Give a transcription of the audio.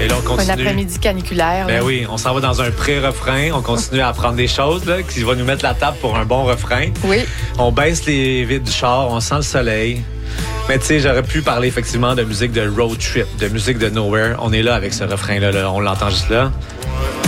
Et là, on continue. Un après-midi caniculaire. Ben là. oui, on s'en va dans un pré-refrain. On continue à apprendre des choses là, qui va nous mettre la table pour un bon refrain. Oui. On baisse les vitres du char, on sent le soleil. Mais tu sais, j'aurais pu parler effectivement de musique de road trip, de musique de nowhere. On est là avec ce refrain-là, là. On l'entend juste là.